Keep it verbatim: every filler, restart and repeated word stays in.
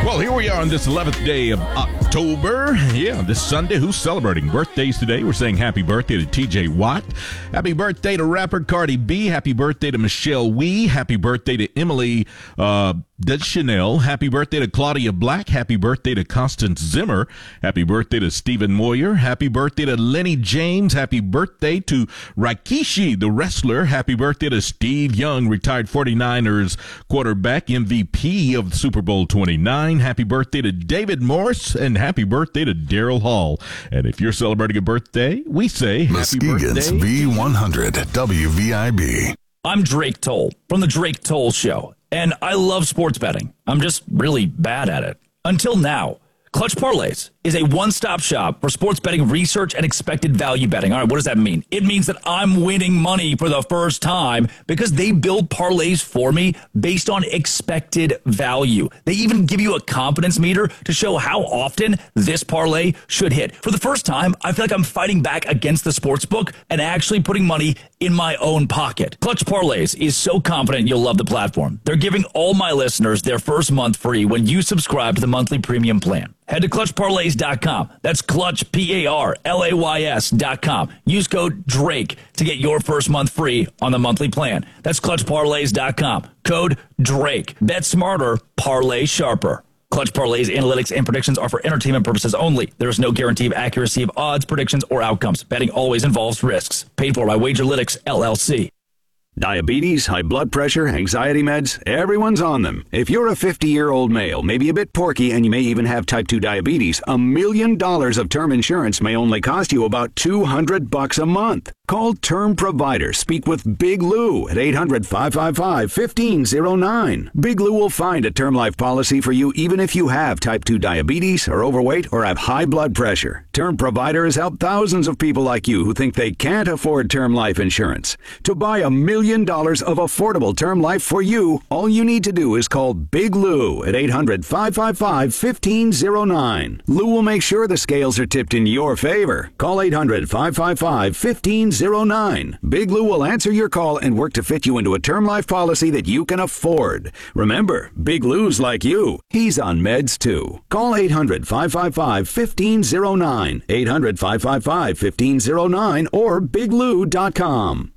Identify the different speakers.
Speaker 1: Well, here we are on this eleventh day of October. Yeah, this Sunday. Who's celebrating birthdays today? We're saying happy birthday to T J Watt. Happy birthday to rapper Cardi B. Happy birthday to Michelle Wee. Happy birthday to Emily uh, Deschanel. Happy birthday to Claudia Black. Happy birthday to Constance Zimmer. Happy birthday to Stephen Moyer. Happy birthday to Lenny James. Happy birthday to Rikishi, the wrestler. Happy birthday to Steve Young, retired forty-niners quarterback, M V P of Super Bowl twenty-nine. Happy birthday to David Morse, and happy birthday to Daryl Hall. And if you're celebrating a birthday, we say happy
Speaker 2: Muskegon's
Speaker 1: birthday.
Speaker 2: V one hundred W V I B.
Speaker 3: I'm Drake Toll from The Drake Toll Show, and I love sports betting. I'm just really bad at it. Until now. Clutch Parlays is a one-stop shop for sports betting research and expected value betting. All right, what does that mean? It means that I'm winning money for the first time because they build parlays for me based on expected value. They even give you a confidence meter to show how often this parlay should hit. For the first time, I feel like I'm fighting back against the sports book and actually putting money in my own pocket. Clutch Parlays is so confident you'll love the platform. They're giving all my listeners their first month free when you subscribe to the monthly premium plan. Head to clutch parlays dot com. That's Clutch, P A R L A Y S dot com. Use code DRAKE to get your first month free on the monthly plan. That's clutch parlays dot com. Code DRAKE. Bet smarter, parlay sharper. Clutch Parlays analytics and predictions are for entertainment purposes only. There is no guarantee of accuracy of odds, predictions, or outcomes. Betting always involves risks. Paid for by Wagerlytics, L L C.
Speaker 4: Diabetes, high blood pressure, anxiety meds, everyone's on them. If you're a fifty-year-old male, maybe a bit porky, and you may even have type two diabetes, a million dollars of term insurance may only cost you about two hundred bucks a month. Call Term Provider. Speak with Big Lou at eight hundred, five five five, one five zero nine. Big Lou will find a term life policy for you even if you have type two diabetes, are overweight, or have high blood pressure. Term Provider has helped thousands of people like you who think they can't afford term life insurance. To buy a million dollars of affordable term life for you, all you need to do is call Big Lou at eight hundred, five five five, one five zero nine. Lou will make sure the scales are tipped in your favor. Call eight hundred, five five five, one five zero nine. Big Lou will answer your call and work to fit you into a term life policy that you can afford. Remember, Big Lou's like you. He's on meds too. Call eight hundred, five five five, one five zero nine. eight hundred, five five five, one five zero nine or big lou dot com.